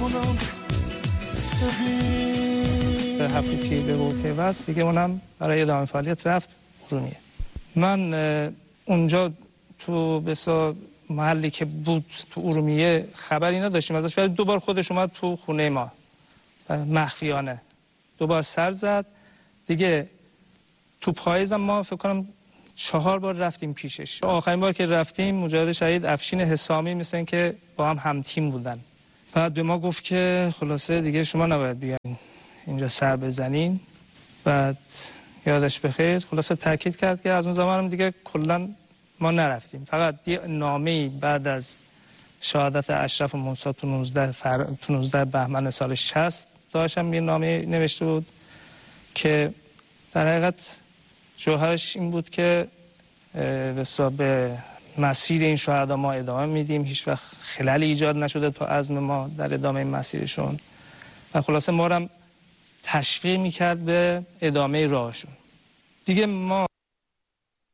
کنم به هفتی به بود پیوست دیگه اونم برای ادامه فعالیت رفت ارومیه. من اونجا تو بسا محلی که بود تو ارومیه خبری نداشتیم ازش، ولی دوبار خودش اومد تو خونه ما مخفیانه دوبار سر زد دیگه. تو پاییزم ما فکر کنم 4 بار رفتیم پیشش. آخرین بار که رفتیم مجاهد شهید افشین حسامی مثل این که با هم تیم بودن. بعد به ما گفت که خلاصه دیگه شما نباید بیاین اینجا سر بزنین. بعد یادش بخیر خلاصه تاکید کرد که از اون زمانم دیگه کلا ما نرفتیم. فقط یه نامه‌ای بعد از شهادت اشرف موسی تو 19 بهمن سال 60 داشتم یه نامه نوشته بود که در حقیقت جوهرش این بود که به مسیر این شهدا ما ادامه میدیم، هیچ وقت خلالی ایجاد نشده تو عزم ما در ادامه مسیرشون و خلاصه ما رو تشویق میکرد به ادامه راهشون. دیگه ما